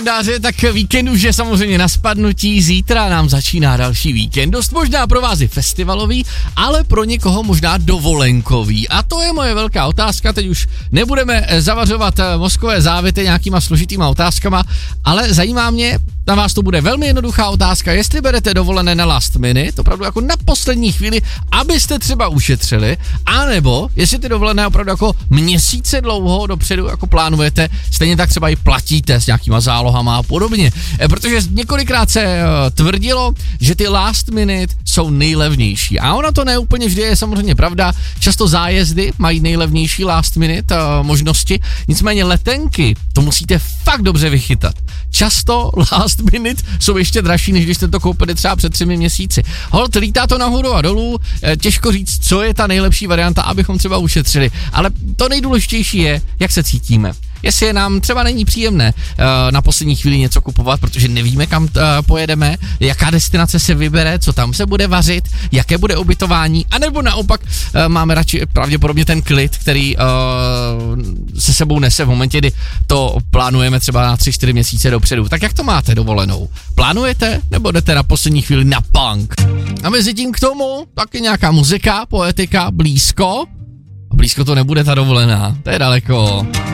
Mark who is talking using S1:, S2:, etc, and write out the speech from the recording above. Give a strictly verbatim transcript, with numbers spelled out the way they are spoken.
S1: Tak víkend už je samozřejmě na spadnutí, zítra nám začíná další víkend, dost možná pro vás i festivalový, ale pro někoho možná dovolenkový. A to je moje velká otázka, teď už nebudeme zavařovat mozkové závity nějakýma složitýma otázkama, ale zajímá mě, na vás to bude velmi jednoduchá otázka, jestli berete dovolené na last minute, opravdu jako na poslední chvíli, abyste třeba ušetřili, anebo jestli ty dovolené opravdu jako měsíce dlouho dopředu jako plánujete, stejně tak třeba i platíte s nějakýma zálohama a podobně. Protože několikrát se tvrdilo, že ty last minute jsou nejlevnější. A ono to neúplně vždy je samozřejmě pravda, často zájezdy mají nejlevnější last minute možnosti, nicméně letenky to musíte fakt dobře vychytat. Často last minute jsou ještě dražší, než když jste to koupili třeba před třemi měsíci. Holt, lítá to nahoru a dolů, těžko říct, co je ta nejlepší varianta, abychom třeba ušetřili, ale to nejdůležitější je, jak se cítíme. Jestli je nám třeba není příjemné uh, na poslední chvíli něco kupovat, protože nevíme, kam uh, pojedeme, jaká destinace se vybere, co tam se bude vařit, jaké bude ubytování, anebo naopak uh, máme radši pravděpodobně ten klid, který uh, se sebou nese v momentě, kdy to plánujeme třeba na tři čtyři měsíce dopředu. Tak jak to máte dovolenou? Plánujete nebo jdete na poslední chvíli na punk? A mezi tím k tomu taky nějaká muzika, poetika, blízko. A blízko to nebude ta dovolená, to je daleko.